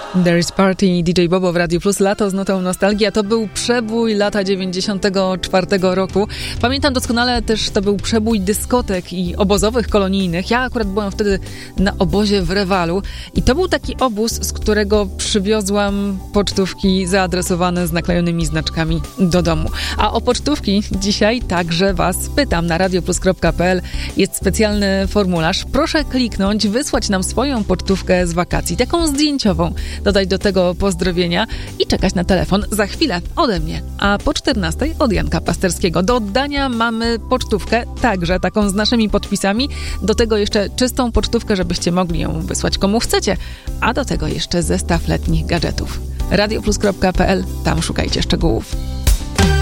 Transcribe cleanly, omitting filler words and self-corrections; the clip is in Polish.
There is Party, DJ Bobo w Radiu Plus, lato z nutą nostalgia. To był przebój lata 94 roku. Pamiętam doskonale też, to był przebój dyskotek i obozowych kolonijnych. Ja akurat byłam wtedy na obozie w Rewalu i to był taki obóz, z którego przywiozłam pocztówki zaadresowane z naklejonymi znaczkami do domu. A o pocztówki dzisiaj także was pytam. Na radioplus.pl jest specjalny formularz. Proszę kliknąć, wysłać nam swoją pocztówkę z wakacji, taką zdjęciową. Dodać do tego pozdrowienia i czekać na telefon za chwilę ode mnie. A po 14 od Janka Pasterskiego. Do oddania mamy pocztówkę, także taką z naszymi podpisami. Do tego jeszcze czystą pocztówkę, żebyście mogli ją wysłać komu chcecie. A do tego jeszcze zestaw letnich gadżetów. radioplus.pl, tam szukajcie szczegółów.